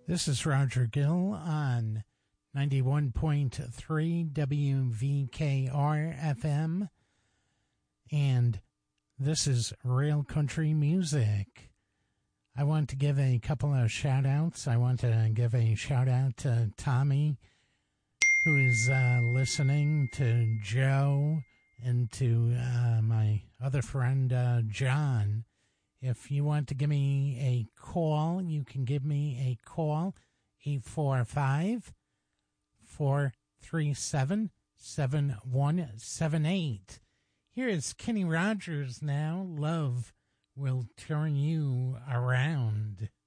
This is Roger Gill on 91.3 WVKR FM, and this is Real Country Music. I want to give a couple of shout-outs. I want to give a shout-out to Tommy, who is listening, to Joe, and to my other friend, John. If you want to give me a call, you can give me a call, 845-437-7178. Here is Kenny Rogers now. Love will turn you around.